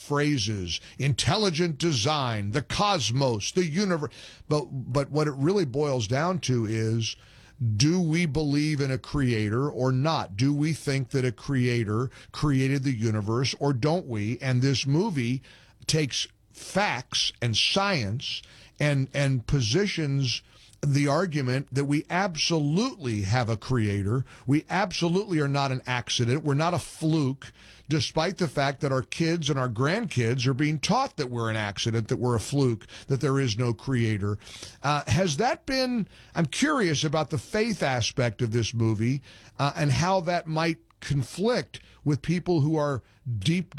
phrases, intelligent design, the cosmos, the universe. But what it really boils down to is, do we believe in a creator or not? Do we think that a creator created the universe or don't we? And this movie takes facts and science and positions the argument that we absolutely have a creator. We absolutely are not an accident. We're not a fluke, despite the fact that our kids and our grandkids are being taught that we're an accident, that we're a fluke, that there is no creator. Has that been, I'm curious about the faith aspect of this movie and how that might conflict with people who are deep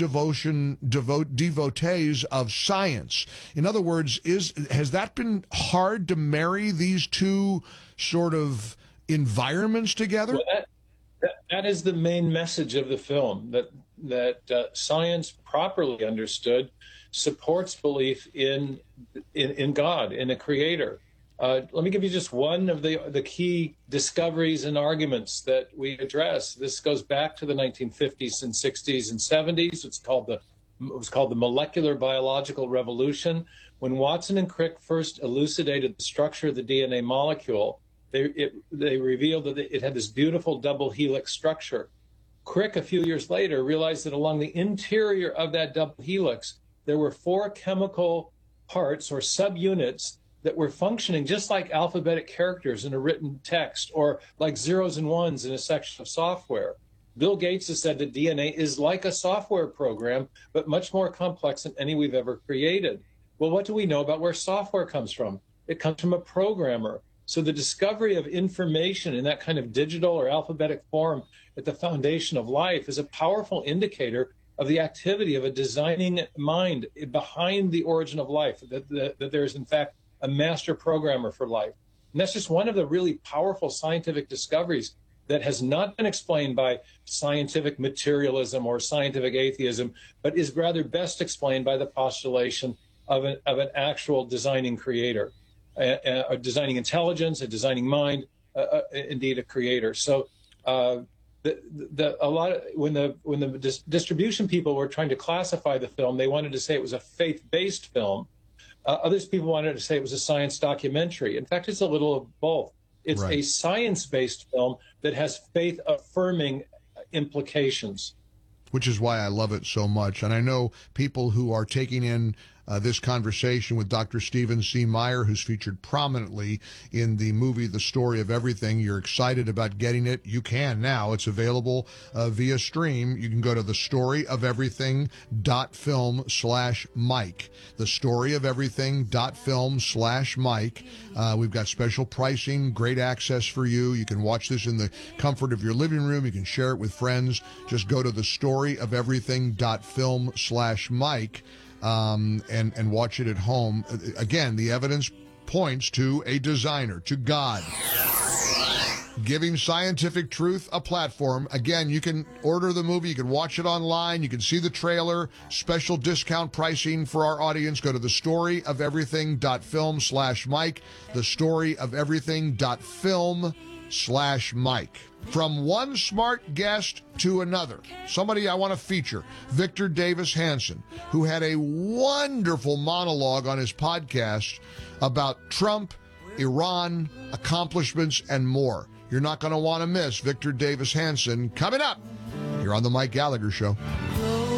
devotees of science. In other words, has that been hard to marry these two sort of environments together? Well, that is the main message of the film, that science properly understood supports belief in God, in a creator. Let me give you just one of the key discoveries and arguments that we address. This goes back to the 1950s and 60s and 70s. It was called the molecular biological revolution. When Watson and Crick first elucidated the structure of the DNA molecule, they revealed that it had this beautiful double helix structure. Crick, a few years later, realized that along the interior of that double helix, there were 4 chemical parts or subunits that were functioning just like alphabetic characters in a written text, or like zeros and ones in a section of software. Bill Gates has said that DNA is like a software program, but much more complex than any we've ever created. Well, what do we know about where software comes from? It comes from a programmer. So the discovery of information in that kind of digital or alphabetic form at the foundation of life is a powerful indicator of the activity of a designing mind behind the origin of life, that there is, in fact, a master programmer for life. And that's just one of the really powerful scientific discoveries that has not been explained by scientific materialism or scientific atheism, but is rather best explained by the postulation of an actual designing creator, a designing intelligence, a designing mind, indeed a creator. So when the distribution people were trying to classify the film, they wanted to say it was a faith-based film. Others people wanted to say it was a science documentary. In fact, it's a little of both. It's a science-based film that has faith-affirming implications. Which is why I love it so much. And I know people who are taking in this conversation with Dr. Stephen C. Meyer, who's featured prominently in the movie The Story of Everything. You're excited about getting it. You can now. It's available via stream. You can go to thestoryofelything.film/Mike. Thestoryofelything.film/Mike. We've got special pricing, great access for you. You can watch this in the comfort of your living room. You can share it with friends. Just go to thestoryofelything.film/Mike. And watch it at home. Again, the evidence points to a designer, to God, giving scientific truth a platform. Again, you can order the movie, you can watch it online, you can see the trailer, special discount pricing for our audience. Go to thestoryofelything.film/Mike, thestoryofelything.film/Mike. From one smart guest to another, somebody I want to feature, Victor Davis Hanson, who had a wonderful monologue on his podcast about Trump, Iran, accomplishments, and more. You're not going to want to miss Victor Davis Hanson coming up here on The Mike Gallagher Show.